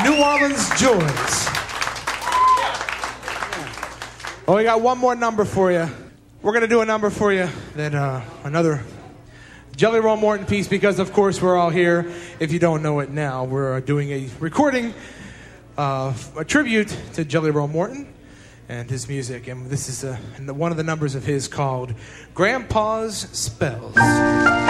New Orleans Joys. Oh, we got one more number for you. We're going to do a number for you that another Jelly Roll Morton piece, because of course we're all here. If you don't know it now, we're doing a recording, a tribute to Jelly Roll Morton and his music, and this is one of the numbers of his called Grandpa's Spells.